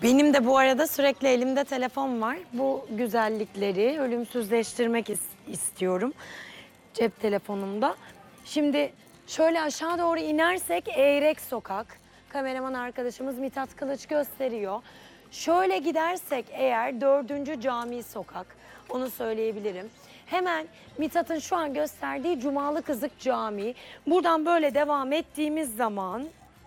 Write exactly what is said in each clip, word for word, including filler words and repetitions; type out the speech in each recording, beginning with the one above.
Benim de bu arada sürekli elimde telefon var. Bu güzellikleri ölümsüzleştirmek is- istiyorum cep telefonumda. Şimdi şöyle aşağı doğru inersek Eyrek Sokak. Kameraman arkadaşımız Mithat Kılıç gösteriyor. Şöyle gidersek eğer dördüncü Cami Sokak, onu söyleyebilirim. Hemen Mithat'ın şu an gösterdiği Cumalı Kızık Camii. Buradan böyle devam ettiğimiz zaman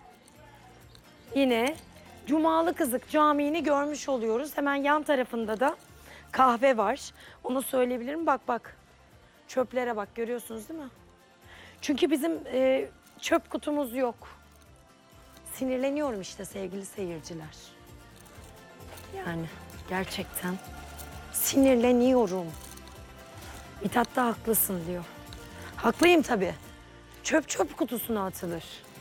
yine Cumalı Kızık Camii'ni görmüş oluyoruz. Hemen yan tarafında da kahve var. Onu söyleyebilirim. Bak bak. Çöplere bak, görüyorsunuz değil mi? Çünkü bizim e, çöp kutumuz yok. Sinirleniyorum işte sevgili seyirciler. Yani gerçekten sinirleniyorum. Mithat da haklısın diyor. Haklıyım tabii. Çöp çöp kutusuna atılır.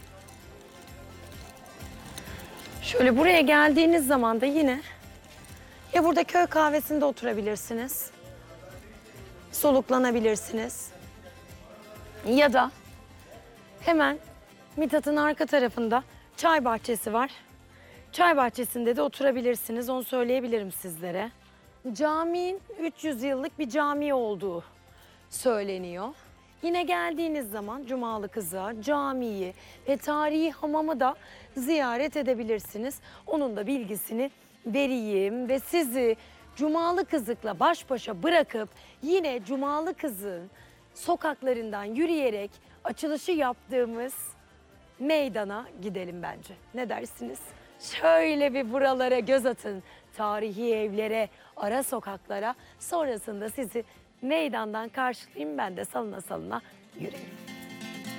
Şöyle buraya geldiğiniz zaman da yine ya burada köy kahvesinde oturabilirsiniz. Soluklanabilirsiniz. Ya da hemen Mithat'ın arka tarafında çay bahçesi var. Çay bahçesinde de oturabilirsiniz. Onu söyleyebilirim sizlere. Caminin üç yüz yıllık bir cami olduğu söyleniyor. Yine geldiğiniz zaman Cumalı Kızık'a, camiyi ve tarihi hamamı da ziyaret edebilirsiniz. Onun da bilgisini vereyim ve sizi Cumalı Kızık'la baş başa bırakıp yine Cumalı Kızık'ın sokaklarından yürüyerek açılışı yaptığımız meydana gidelim bence. Ne dersiniz? Şöyle bir buralara göz atın. Tarihi evlere, ara sokaklara. Sonrasında sizi meydandan karşılayayım, ben de salına salına yürüyeyim.